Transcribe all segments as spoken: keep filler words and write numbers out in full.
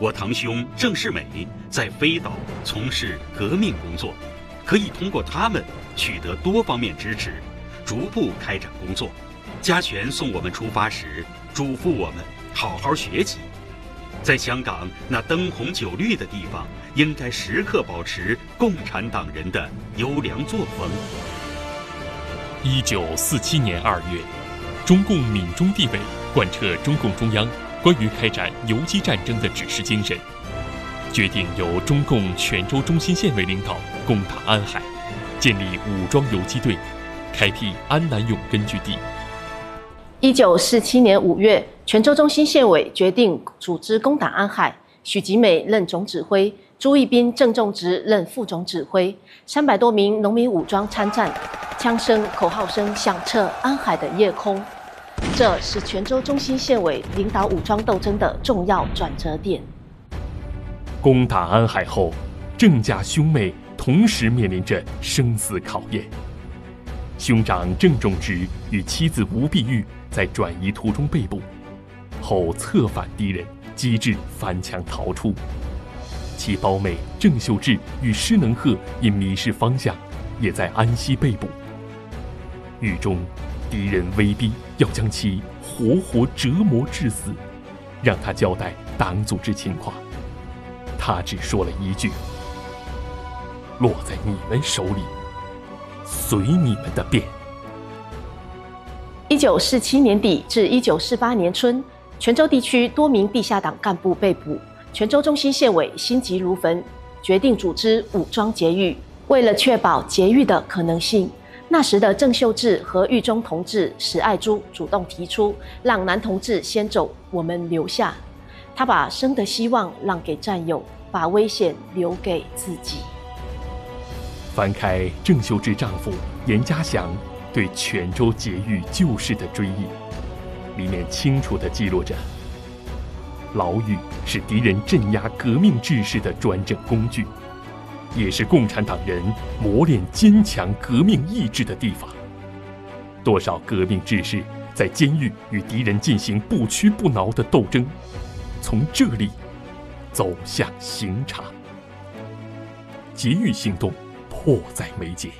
我堂兄郑世美在飞岛从事革命工作，可以通过他们取得多方面支持，逐步开展工作。家权送我们出发时，嘱咐我们好好学习。在香港那灯红酒绿的地方，应该时刻保持共产党人的优良作风。 一九四七年二月，中共闽中地委贯彻中共中央关于开展游击战争的指示精神，决定由中共泉州中心县委领导攻打安海，建立武装游击队，开辟安南涌根据地。 一九四七年五月，泉州中心县委决定组织攻打安海，许吉美任总指挥，朱义斌、郑仲植任副总指挥，三百多名农民武装参战，枪声、口号声响彻安海的夜空。这是泉州中心县委领导武装斗争的重要转折点。 攻打安海后，郑家兄妹同时面临着生死考验。兄长郑仲植与妻子吴碧玉在转移途中被捕，后策反敌人，机智翻墙逃出。其胞妹郑秀智与施能鹤因迷失方向，也在安溪被捕。狱中，敌人威逼要将其活活折磨致死，让他交代党组织情况。他只说了一句：“落在你们手里，随你们的便。” 一九四七年底至一九四八年春，泉州地区多名地下党干部被捕，泉州中心县委心急如焚，决定组织武装劫狱。为了确保劫狱的可能性，那时的郑秀智和狱中同志史爱珠主动提出，让男同志先走，我们留下。他把生的希望让给战友，把危险留给自己。 翻开郑秀智丈夫严家祥对泉州劫狱旧事的追忆，里面清楚地记录着：牢狱是敌人镇压革命志士的专政工具，也是共产党人磨练坚强革命意志的地方。多少革命志士在监狱与敌人进行不屈不挠的斗争，从这里走向刑场。劫狱行动迫在眉睫。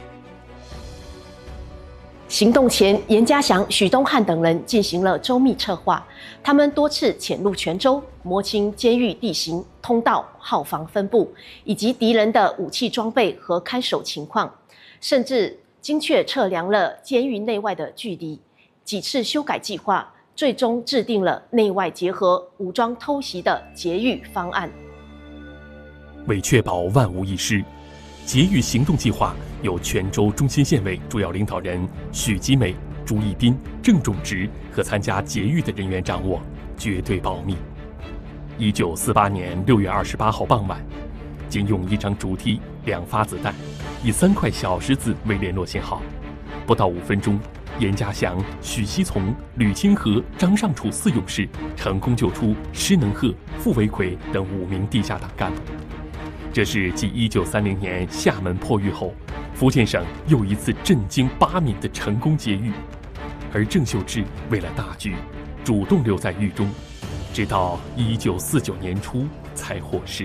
行动前，严家祥、许东汉等人进行了周密策划。他们多次潜入泉州，摸清监狱地形、通道、号房分布，以及敌人的武器装备和看守情况，甚至精确测量了监狱内外的距离。几次修改计划，最终制定了内外结合、武装偷袭的劫狱方案。 为确保万无一失，劫狱行动计划由泉州中心县委主要领导人许吉美、朱义斌、郑仲植和参加劫狱的人员掌握，绝对保密。一九四八年六月二十八号傍晚，仅用一张竹梯、两发子弹，以三块小石子为联络信号，不到五分钟，严家祥、许锡从、吕清河、张尚楚四勇士成功救出施能鹤、傅维奎等五名地下党干部。这是继一九三零年厦门破狱后，福建省又一次震惊八闽的成功劫狱。而郑秀智为了大局，主动留在狱中，直到一九四九年初才获释。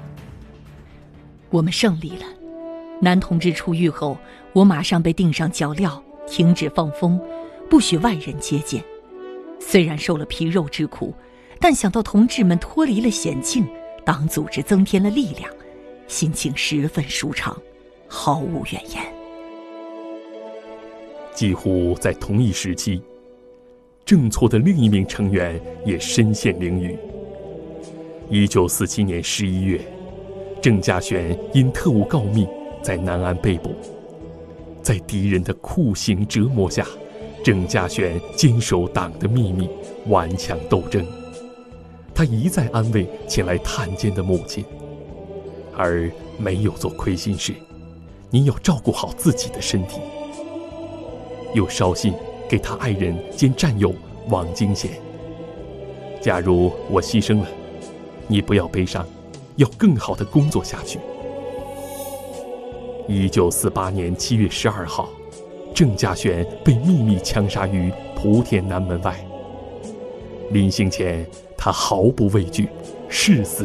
我们胜利了。男同志出狱后，我马上被钉上脚镣，停止放风，不许外人接见。虽然受了皮肉之苦，但想到同志们脱离了险境，党组织增添了力量，心情十分舒畅，毫无怨言。 几乎在同一时期，郑错的另一名成员也身陷囹圄。一九四七年十一月，郑家旋因特务告密在南安被捕。在敌人的酷刑折磨下，郑家旋坚守党的秘密，顽强斗争。他一再安慰前来探监的母亲，而没有做亏心事。你要照顾好自己的身体。又捎信给他爱人兼战友王金贤：假如我牺牲了，你不要悲伤，要更好的工作下去。一九四八年七月十二号，郑家旋被秘密枪杀于莆田南门外。临行前，他毫不畏惧，誓死